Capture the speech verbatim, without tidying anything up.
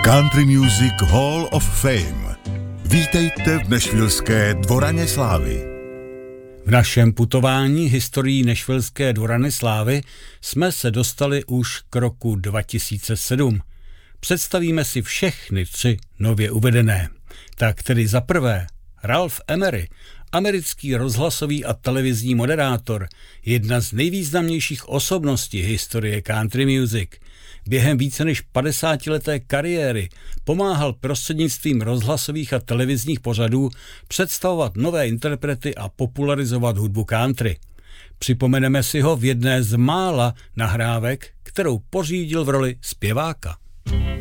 Country Music Hall of Fame. Vítejte v Nashvilleské dvoraně slávy. V našem putování historií Nashvilleské dvorany slávy jsme se dostali už k roku dva tisíce sedm. Představíme si všechny tři nově uvedené. Tak tedy za prvé Ralph Emery, americký rozhlasový a televizní moderátor, jedna z nejvýznamnějších osobností historie country music. Během více než padesátileté kariéry pomáhal prostřednictvím rozhlasových a televizních pořadů představovat nové interprety a popularizovat hudbu country. Připomeneme si ho v jedné z mála nahrávek, kterou pořídil v roli zpěváka.